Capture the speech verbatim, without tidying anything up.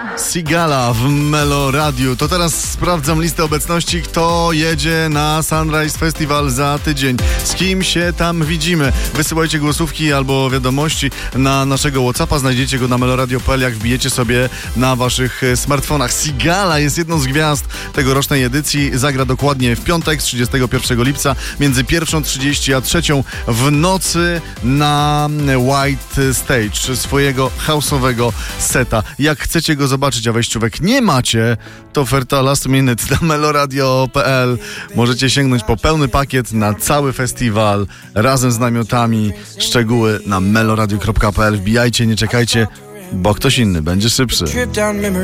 Sigala w Melo Radiu. To teraz sprawdzam listę obecności, kto jedzie na Sunrise Festival za tydzień. Z kim się tam widzimy? Wysyłajcie głosówki albo wiadomości na naszego WhatsAppa. Znajdziecie go na meloradio kropka p l, jak wbijecie sobie na waszych smartfonach. Sigala jest jedną z gwiazd tegorocznej edycji. Zagra dokładnie w piątek, trzydziestego pierwszego lipca, między pierwszą trzydzieści a trzecią w nocy na White Stage, swojego house'owego seta. Jak chcecie go zobaczyć, a wejściówek nie macie, to oferta last minute na meloradio kropka p l. Możecie sięgnąć po pełny pakiet na cały festiwal razem z namiotami. Szczegóły na meloradio kropka p l. Wbijajcie, nie czekajcie, bo ktoś inny będzie szybszy.